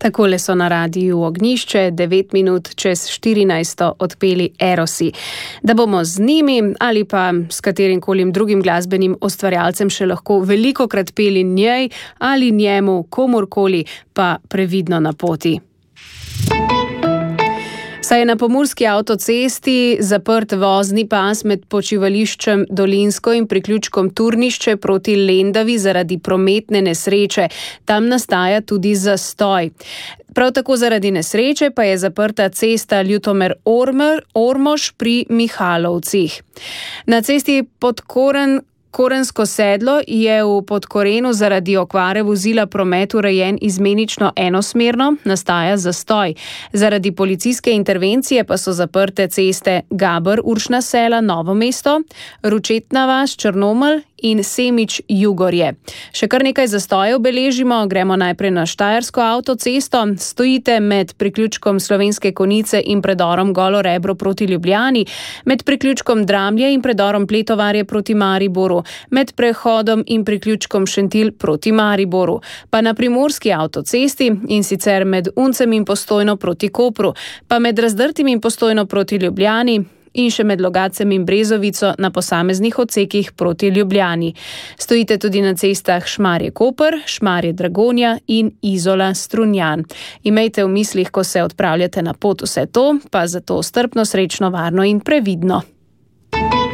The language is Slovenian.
Takole so na radiju Ognjišče 9 minut čez 14 odpeli Erosi. Da bomo z njimi ali pa s katerimkolim drugim glasbenim ustvarjalcem še lahko velikokrat peli njej ali njemu, komurkoli, pa previdno na poti. Saj je na pomurski avtocesti zaprt vozni pas med počivališčem Dolinsko in priključkom Turnišče proti Lendavi zaradi prometne nesreče. Tam nastaja tudi zastoj. Prav tako zaradi nesreče pa je zaprta cesta Ljutomer-Ormož pri Mihalovcih. Na cesti Korensko sedlo je v Podkorenu zaradi okvare vozila promet urejen izmenično enosmerno, nastaja zastoj. Zaradi policijske intervencije pa so zaprte ceste Gaber-Uršna Sela, Novo mesto, Ručetna vas, Črnomelj in Semič-Jugorje. Še kar nekaj zastojev beležimo, gremo najprej na Štajersko avtocesto. Stojite med priključkom Slovenske Konjice in predorom Golo Rebro proti Ljubljani, med priključkom Dramlje in predorom Pletovarje proti Mariboru, med prehodom in priključkom Šentilj proti Mariboru, pa na Primorski avtocesti in sicer med Uncem in Postojno proti Kopru, pa med Razdrtim in Postojno proti Ljubljani in še med Logatcem in Brezovico na posameznih odsekih proti Ljubljani. Stojite tudi na cestah Šmarje-Koper, Šmarje-Dragonja in Izola-Strunjan. Imejte v mislih, ko se odpravljate na pot, vse to, pa zato strpno, srečno, varno in previdno.